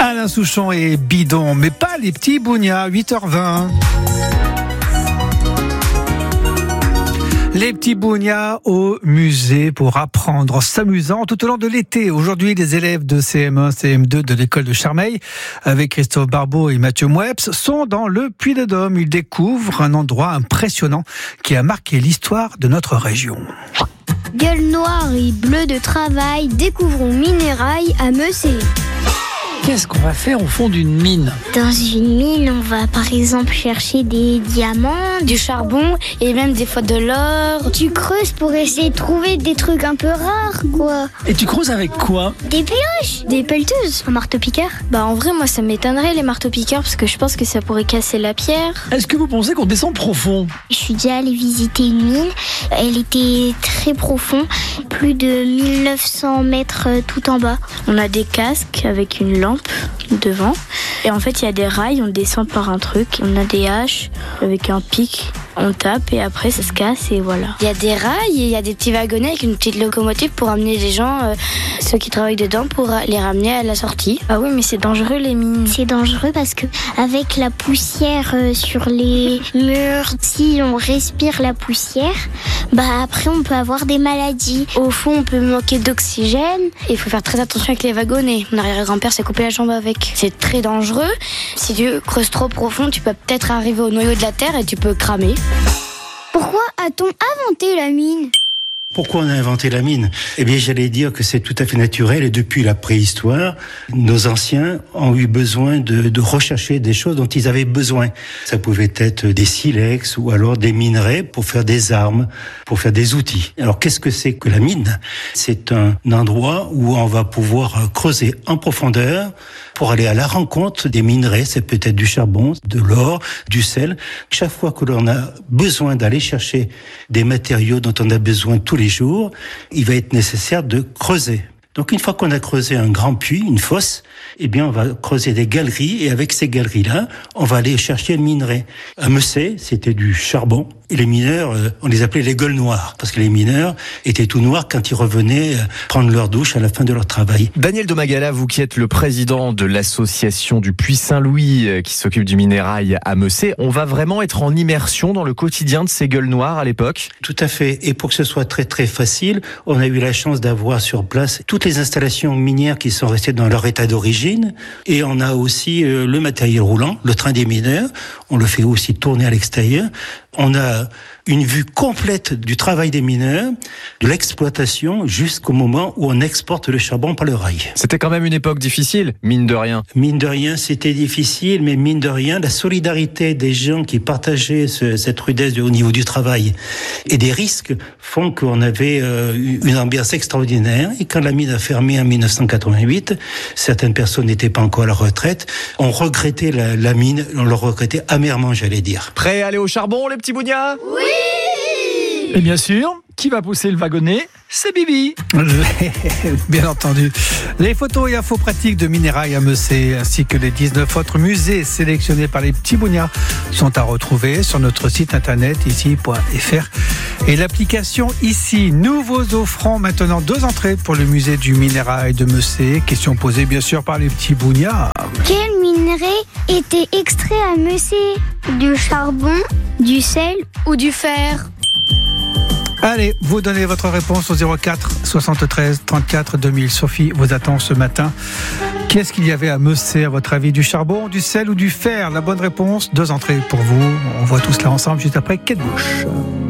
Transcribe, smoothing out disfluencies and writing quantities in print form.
Alain Souchon et Bidon, mais pas les petits bougnats, 8h20. Les petits bougnats au musée pour apprendre en s'amusant tout au long de l'été. Aujourd'hui, les élèves de CM1, CM2 de l'école de Charmeil, avec Christophe Barbeau et Mathieu Moueps, sont dans le Puy-de-Dôme. Ils découvrent un endroit impressionnant qui a marqué l'histoire de notre région. Gueule noire et bleue de travail, découvrons Minérail à Meussé. Qu'est-ce qu'on va faire au fond d'une mine? Dans une mine, on va par exemple chercher des diamants, du charbon et même des fois de l'or. Tu creuses pour essayer de trouver des trucs un peu rares, quoi. Et tu creuses avec quoi? Des pioches, des pelleteuses, un marteau-piqueur. En vrai, moi ça m'étonnerait les marteaux-piqueurs parce que je pense que ça pourrait casser la pierre. Est-ce que vous pensez qu'on descend profond? Je suis déjà allée visiter une mine. Elle était très profonde, plus de 1900 mètres tout en bas. On a des casques avec une lampe devant et en fait il y a des rails, on descend par un truc, on a des haches avec un pic, on tape et après ça se casse et voilà. Il y a des rails et il y a des petits wagonnets avec une petite locomotive pour amener les gens, ceux qui travaillent dedans, pour les ramener à la sortie. Ah oui, mais c'est dangereux les mines. C'est dangereux parce que avec la poussière sur les murs, si on respire la poussière, après on peut avoir des maladies. Au fond on peut manquer d'oxygène. Il faut faire très attention avec les wagonnets. Mon arrière-grand-père s'est coupé la jambe avec. C'est très dangereux. Si tu creuses trop profond, tu peux peut-être arriver au noyau de la terre et tu peux cramer. Pourquoi a-t-on inventé la mine ? Pourquoi on a inventé la mine? Eh bien, j'allais dire que c'est tout à fait naturel et depuis la préhistoire, nos anciens ont eu besoin de rechercher des choses dont ils avaient besoin. Ça pouvait être des silex ou alors des minerais pour faire des armes, pour faire des outils. Alors, qu'est-ce que c'est que la mine? C'est un endroit où on va pouvoir creuser en profondeur pour aller à la rencontre des minerais. C'est peut-être du charbon, de l'or, du sel. Chaque fois que l'on a besoin d'aller chercher des matériaux dont on a besoin tous les jours, il va être nécessaire de creuser. Donc une fois qu'on a creusé un grand puits, une fosse, on va creuser des galeries et avec ces galeries-là, on va aller chercher le minerai. À Meussé, c'était du charbon et les mineurs, on les appelait les gueules noires parce que les mineurs étaient tout noirs quand ils revenaient prendre leur douche à la fin de leur travail. Daniel Domagala, vous qui êtes le président de l'association du Puy Saint-Louis qui s'occupe du minérail à Meussé, on va vraiment être en immersion dans le quotidien de ces gueules noires à l'époque? Tout à fait. Et pour que ce soit très très facile, on a eu la chance d'avoir sur place toutes les installations minières qui sont restées dans leur état d'origine. Et on a aussi le matériel roulant, le train des mineurs. On le fait aussi tourner à l'extérieur. On a une vue complète du travail des mineurs, de l'exploitation jusqu'au moment où on exporte le charbon par le rail. C'était quand même une époque difficile, mine de rien. Mine de rien, c'était difficile, mais mine de rien, la solidarité des gens qui partageaient cette rudesse au niveau du travail et des risques font qu'on avait une ambiance extraordinaire. Et quand la mine a fermé en 1988, certaines personnes n'étaient pas encore à la retraite. On regrettait la mine, on le regrettait amèrement, j'allais dire. Prêt à aller au charbon, les petits bougnats? Oui! Et bien sûr, qui va pousser le wagonnet? C'est Bibi. Bien entendu. Les photos et infos pratiques de Minérail à Meussé, ainsi que les 19 autres musées sélectionnés par les petits bougnats sont à retrouver sur notre site internet ici.fr et l'application ici. Nouveaux offrants maintenant 2 entrées pour le musée du Minérail de Meussé. Question posée bien sûr par les petits bougnats. Quel minerai était extrait à Meussé? Du charbon, du sel ou du fer? Allez, vous donnez votre réponse au 04 73 34 2000. Sophie vous attend ce matin. Qu'est-ce qu'il y avait à Meussé, à votre avis? Du charbon, du sel ou du fer? La bonne réponse, 2 entrées pour vous. On voit tout cela ensemble juste après Kate Bush.